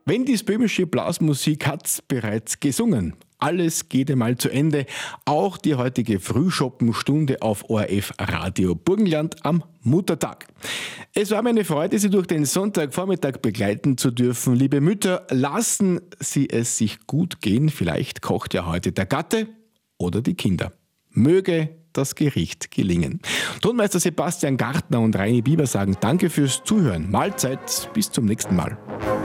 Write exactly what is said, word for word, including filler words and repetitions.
Wendy's böhmische Blasmusik hat's bereits gesungen. Alles geht einmal zu Ende. Auch die heutige Frühschoppenstunde auf O R F Radio Burgenland am Muttertag. Es war mir eine Freude, Sie durch den Sonntagvormittag begleiten zu dürfen. Liebe Mütter, lassen Sie es sich gut gehen. Vielleicht kocht ja heute der Gatte oder die Kinder. Möge das Gericht gelingen. Tonmeister Sebastian Gartner und Reini Bieber sagen Danke fürs Zuhören. Mahlzeit, bis zum nächsten Mal.